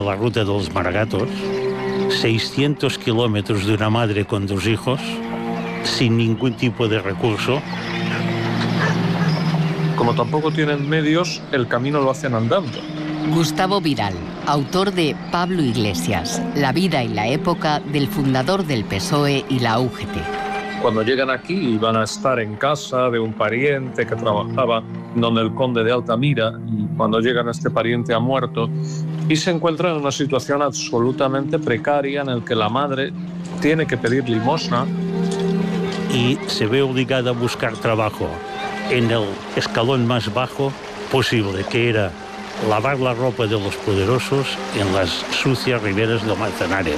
La ruta de los Maragatos, 600 kilómetros de una madre con 2 hijos, sin ningún tipo de recurso. Como tampoco tienen medios, el camino lo hacen andando. Gustavo Viral, autor de Pablo Iglesias, la vida y la época del fundador del PSOE y la UGT. Cuando llegan aquí van a estar en casa de un pariente que trabajaba donde el conde de Altamira, y cuando llegan este pariente ha muerto y se encuentran en una situación absolutamente precaria en la que la madre tiene que pedir limosna. Y se ve obligada a buscar trabajo en el escalón más bajo posible, que era lavar la ropa de los poderosos en las sucias riberas de Manzanares.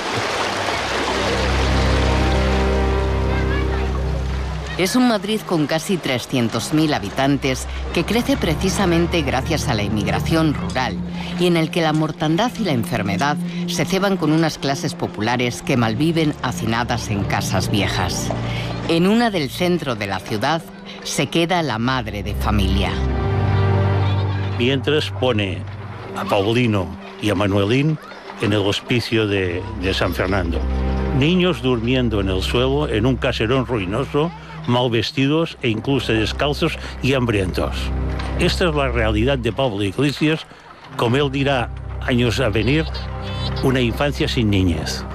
Es un Madrid con casi 300.000 habitantes que crece precisamente gracias a la inmigración rural y en el que la mortandad y la enfermedad se ceban con unas clases populares que malviven hacinadas en casas viejas. En una del centro de la ciudad se queda la madre de familia. Mientras pone a Paulino y a Manuelín en el hospicio de San Fernando. Niños durmiendo en el suelo en un caserón ruinoso, mal vestidos e incluso descalzos y hambrientos. Esta es la realidad de Pablo Iglesias, como él dirá años a venir, una infancia sin niñez.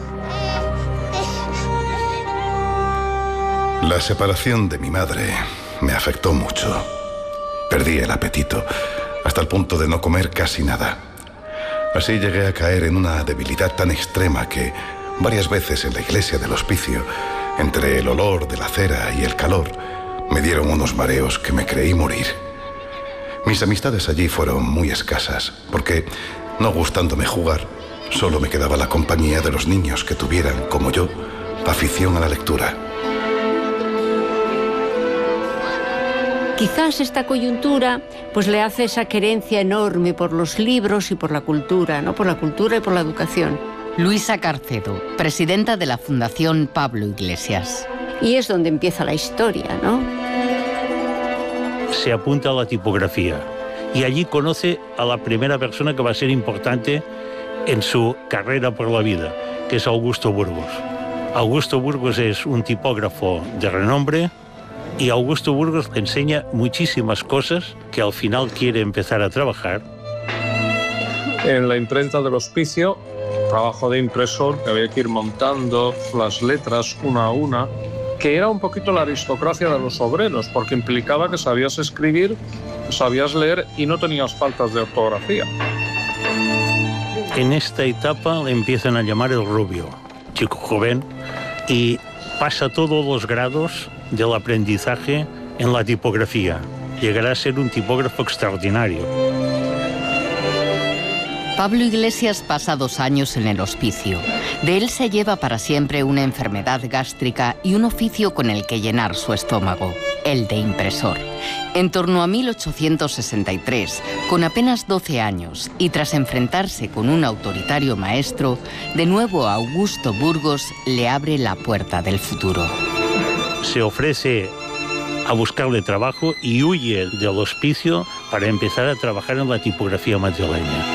La separación de mi madre me afectó mucho. Perdí el apetito, hasta el punto de no comer casi nada. Así llegué a caer en una debilidad tan extrema que varias veces en la iglesia del hospicio, entre el olor de la cera y el calor, me dieron unos mareos que me creí morir. Mis amistades allí fueron muy escasas, porque, no gustándome jugar, solo me quedaba la compañía de los niños que tuvieran, como yo, afición a la lectura. Quizás esta coyuntura pues le hace esa querencia enorme por los libros y por la cultura, ¿no? Por la cultura y por la educación. Luisa Carcedo, presidenta de la Fundación Pablo Iglesias. Y es donde empieza la historia, ¿no? Se apunta a la tipografía y allí conoce a la primera persona que va a ser importante en su carrera por la vida, que es Augusto Burgos. Augusto Burgos es un tipógrafo de renombre y Augusto Burgos le enseña muchísimas cosas que al final quiere empezar a trabajar. En la imprenta del hospicio, trabajo de impresor, que había que ir montando las letras una a una, que era un poquito la aristocracia de los obreros, porque implicaba que sabías escribir, sabías leer y no tenías faltas de ortografía. En esta etapa le empiezan a llamar el rubio, chico joven, y pasa todos los grados del aprendizaje en la tipografía. Llegará a ser un tipógrafo extraordinario. Pablo Iglesias pasa 2 años en el hospicio. De él se lleva para siempre una enfermedad gástrica y un oficio con el que llenar su estómago, el de impresor. En torno a 1863, con apenas 12 años y tras enfrentarse con un autoritario maestro, de nuevo Augusto Burgos le abre la puerta del futuro. Se ofrece a buscarle trabajo y huye del hospicio para empezar a trabajar en la tipografía madrileña.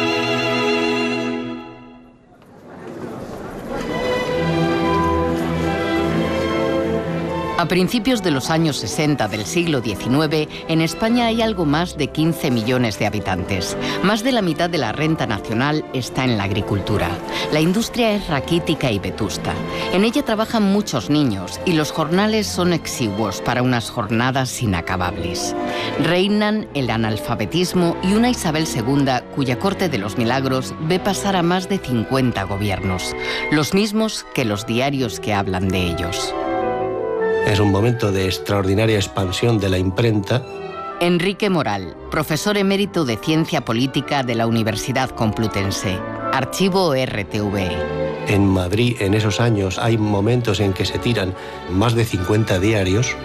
A principios de los años 60 del siglo XIX, en España hay algo más de 15 millones de habitantes. Más de la mitad de la renta nacional está en la agricultura. La industria es raquítica y vetusta. En ella trabajan muchos niños y los jornales son exiguos para unas jornadas inacabables. Reinan el analfabetismo y una Isabel II cuya corte de los milagros ve pasar a más de 50 gobiernos, los mismos que los diarios que hablan de ellos. Es un momento de extraordinaria expansión de la imprenta. Enrique Moral, profesor emérito de Ciencia Política de la Universidad Complutense. Archivo RTV. En Madrid, en esos años, hay momentos en que se tiran más de 50 diarios.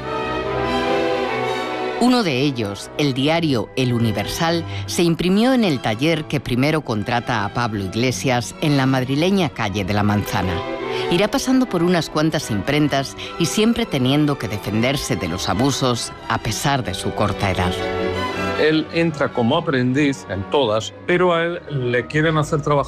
Uno de ellos, el diario El Universal, se imprimió en el taller que primero contrata a Pablo Iglesias en la madrileña calle de la Manzana. Irá pasando por unas cuantas imprentas y siempre teniendo que defenderse de los abusos a pesar de su corta edad. Él entra como aprendiz en todas, pero a él le quieren hacer trabajar